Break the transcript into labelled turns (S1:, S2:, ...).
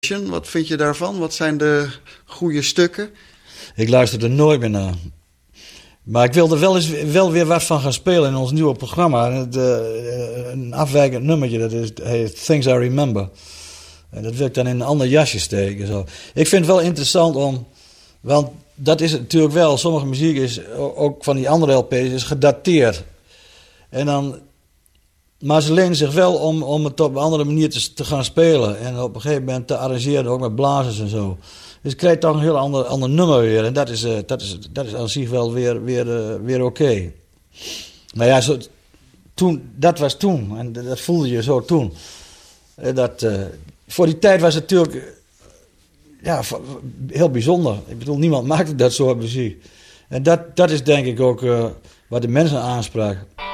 S1: Wat vind je daarvan? Wat zijn de goede stukken?
S2: Ik luister er nooit meer naar. Maar ik wil er wel weer wat van gaan spelen in ons nieuwe programma. Een afwijkend nummertje, dat heet Things I Remember. En dat wil ik dan in een ander jasje steken. Zo. Ik vind het wel interessant want dat is het natuurlijk wel. Sommige muziek is, ook van die andere LP's, is gedateerd. Maar ze lenen zich wel om het op een andere manier te gaan spelen. En op een gegeven moment te arrangeren, ook met blazers en zo. Dus je krijgt toch een heel ander nummer weer. En dat is aan zich wel weer oké. Maar ja, dat was toen. En dat voelde je zo toen. Voor die tijd was het natuurlijk heel bijzonder. Ik bedoel, niemand maakte dat soort muziek. En dat is denk ik ook wat de mensen aansprak.